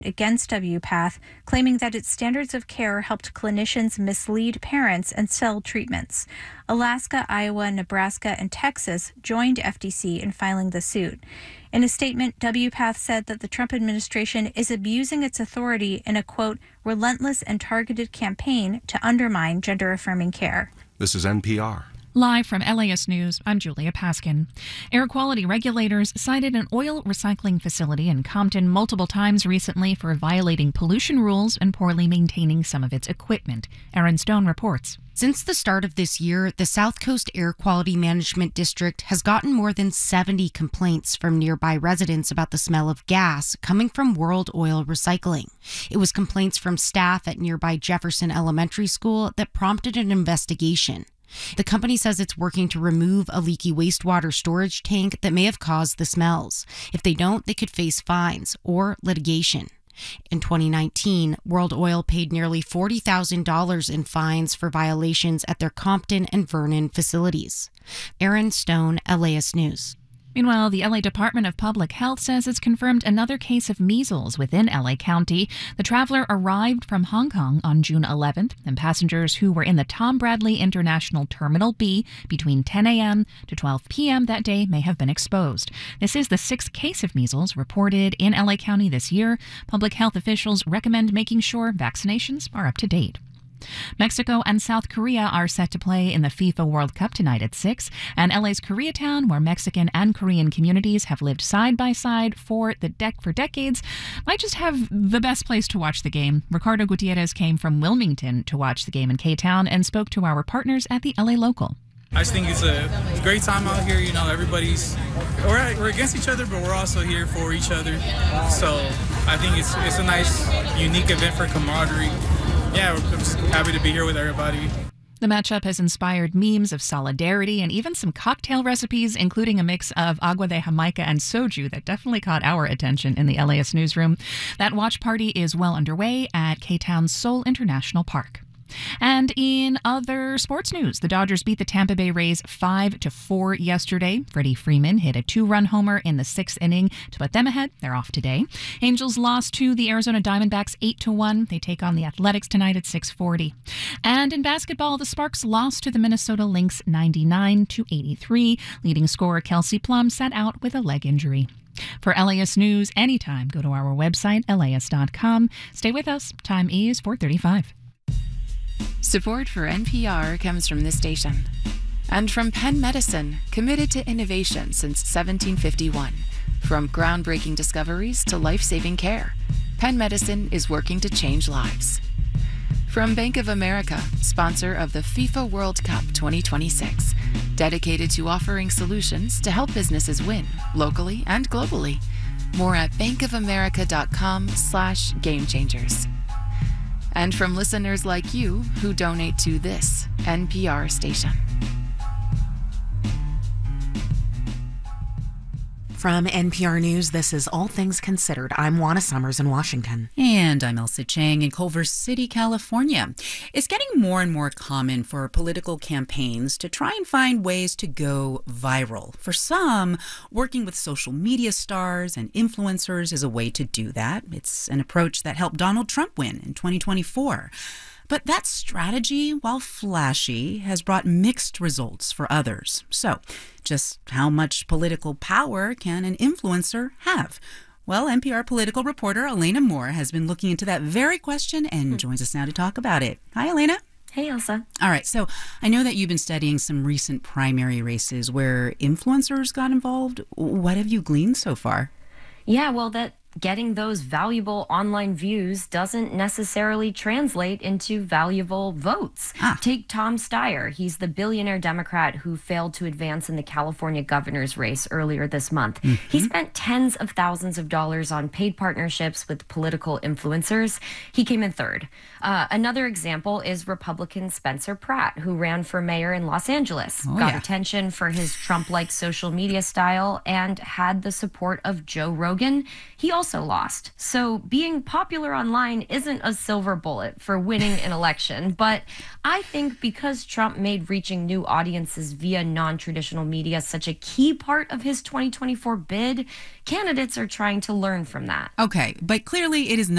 against WPATH, claiming that its standards of care helped clinicians mislead parents and sell treatments. Alaska, Iowa, Nebraska, and Texas joined FTC in filing the suit. In a statement, WPATH said that the Trump administration is abusing its authority in a, quote, relentless and targeted campaign to undermine gender-affirming care. This is NPR. Live from LAS News, I'm Julia Paskin. Air quality regulators cited an oil recycling facility in Compton multiple times recently for violating pollution rules and poorly maintaining some of its equipment. Aaron Stone reports. Since the start of this year, the South Coast Air Quality Management District has gotten more than 70 complaints from nearby residents about the smell of gas coming from World Oil Recycling. It was complaints from staff at nearby Jefferson Elementary School that prompted an investigation. The company says it's working to remove a leaky wastewater storage tank that may have caused the smells. If they don't, they could face fines or litigation. In 2019, World Oil paid nearly $40,000 in fines for violations at their Compton and Vernon facilities. Aaron Stone, LAS News. Meanwhile, the LA Department of Public Health says it's confirmed another case of measles within LA County. The traveler arrived from Hong Kong on June 11th, and passengers who were in the Tom Bradley International Terminal B between 10 a.m. to 12 p.m. that day may have been exposed. This is the sixth case of measles reported in LA County this year. Public health officials recommend making sure vaccinations are up to date. Mexico and South Korea are set to play in the FIFA World Cup tonight at 6, and LA's Koreatown, where Mexican and Korean communities have lived side by side for decades, might just have the best place to watch the game. Ricardo Gutierrez came from Wilmington to watch the game in K-Town and spoke to our partners at the LA Local. I just think it's a great time out here. You know, we're against each other, but we're also here for each other. So I think it's a nice, unique event for camaraderie. Yeah, I'm just happy to be here with everybody. The matchup has inspired memes of solidarity and even some cocktail recipes, including a mix of agua de Jamaica and soju that definitely caught our attention in the LAS newsroom. That watch party is well underway at K-Town's Seoul International Park. And in other sports news, the Dodgers beat the Tampa Bay Rays 5-4 yesterday. Freddie Freeman hit a 2-run homer in the sixth inning to put them ahead. They're off today. Angels lost to the Arizona Diamondbacks 8-1. They take on the Athletics tonight at 6:40. And in basketball, the Sparks lost to the Minnesota Lynx 99-83. Leading scorer Kelsey Plum sat out with a leg injury. For LAS News anytime, go to our website, las.com. Stay with us. Time is 4:35. Support for NPR comes from this station and from Penn Medicine, committed to innovation since 1751. From groundbreaking discoveries to life-saving care, Penn Medicine is working to change lives. From Bank of America, sponsor of the FIFA World Cup 2026, dedicated to offering solutions to help businesses win locally and globally. More at bankofamerica.com/gamechangers. And from listeners like you who donate to this NPR station. From NPR News, this is All Things Considered. I'm Juana Summers in Washington. And I'm Elsa Chang in Culver City, California. It's getting more and more common for political campaigns to try and find ways to go viral. For some, working with social media stars and influencers is a way to do that. It's an approach that helped Donald Trump win in 2024. But that strategy, while flashy, has brought mixed results for others. So, just how much political power can an influencer have? Well, NPR political reporter Elena Moore has been looking into that very question and joins us now to talk about it. Hi, Elena. Hey, Elsa. All right, so I know that you've been studying some recent primary races where influencers got involved. What have you gleaned so far? Yeah, well, that getting those valuable online views doesn't necessarily translate into valuable votes. Take Tom Steyer. He's the billionaire Democrat who failed to advance in the California governor's race earlier this month. He spent tens of thousands of dollars on paid partnerships with political influencers. He came in third. Another example is Republican Spencer Pratt, who ran for mayor in Los Angeles, got attention for his Trump-like social media style, and had the support of Joe Rogan. He also lost. So being popular online isn't a silver bullet for winning an election. But I think because Trump made reaching new audiences via non-traditional media such a key part of his 2024 bid, candidates are trying to learn from that. Okay, but clearly it is